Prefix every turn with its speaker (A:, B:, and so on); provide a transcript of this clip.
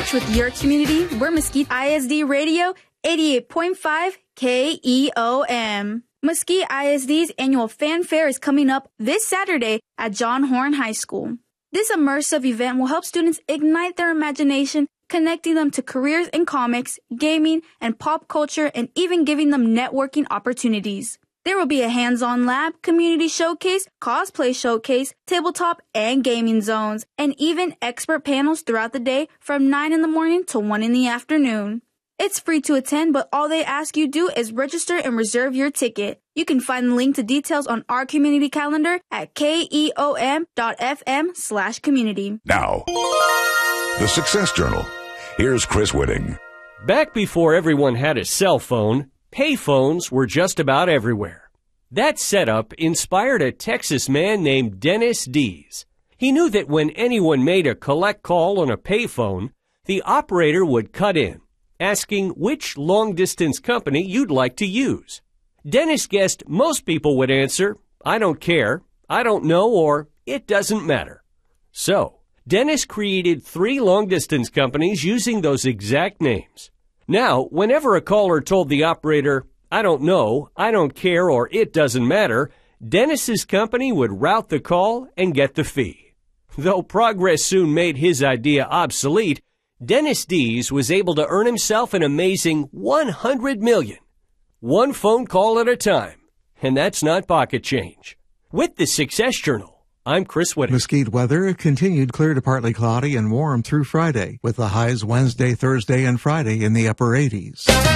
A: touch with your community, we're Mesquite ISD Radio 88.5 KEOM. Mesquite ISD's annual fanfare is coming up this Saturday at John Horn High School. This immersive event will help students ignite their imagination, connecting them to careers in comics, gaming, and pop culture, and even giving them networking opportunities. There will be a hands-on lab, community showcase, cosplay showcase, tabletop and gaming zones, and even expert panels throughout the day from 9 in the morning to 1 in the afternoon. It's free to attend, but all they ask you do is register and reserve your ticket. You can find the link to details on our community calendar at keom.fm/community.
B: Now, the Success Journal. Here's Chris Whitting.
C: Back before everyone had a cell phone, payphones were just about everywhere. That setup inspired a Texas man named Dennis Dees. He knew that when anyone made a collect call on a payphone, the operator would cut in, asking which long-distance company you'd like to use. Dennis guessed most people would answer, "I don't care, I don't know," or "it doesn't matter." So, Dennis created 3 long-distance companies using those exact names. Now, whenever a caller told the operator, "I don't know, I don't care," or "it doesn't matter," Dennis's company would route the call and get the fee. Though progress soon made his idea obsolete, Dennis Dees was able to earn himself an amazing $100 million. One phone call at a time. And that's not pocket change. With the Success Journal, I'm Chris Whitting.
D: Mesquite weather continued clear to partly cloudy and warm through Friday, with the highs Wednesday, Thursday, and Friday in the upper 80s.